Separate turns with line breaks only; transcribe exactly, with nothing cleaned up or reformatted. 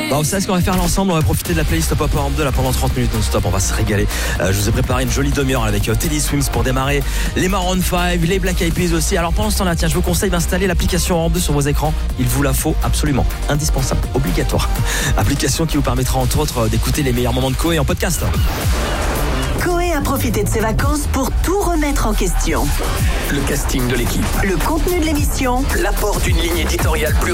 Bah, vous savez ce qu'on va faire là ensemble? On va profiter de la playlist Pop Europe deux là pendant trente minutes non-stop. On va se régaler. Euh, je vous ai préparé une jolie demi-heure avec euh, Teddy Swims pour démarrer. Les Maroon cinq, les Black Eyed Peas aussi. Alors pendant ce temps-là, tiens, je vous conseille d'installer l'application Europe deux sur vos écrans. Il vous la faut absolument. Indispensable. Obligatoire. Application qui vous permettra entre autres d'écouter les meilleurs moments de Coé en podcast.
Coé a profité de ses vacances pour tout remettre en question.
Le casting de l'équipe.
Le contenu de l'émission.
L'apport d'une ligne éditoriale plus